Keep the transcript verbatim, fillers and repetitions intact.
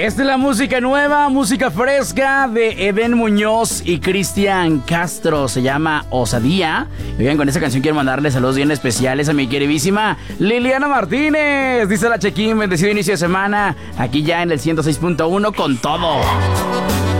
Esta es la música nueva, música fresca de Eden Muñoz y Cristian Castro. Se llama Osadía. Y bien, con esta canción quiero mandarle saludos bien especiales a mi queridísima Liliana Martínez. Dice la Chequín, bendecido inicio de semana. Aquí ya en el ciento seis punto uno con todo.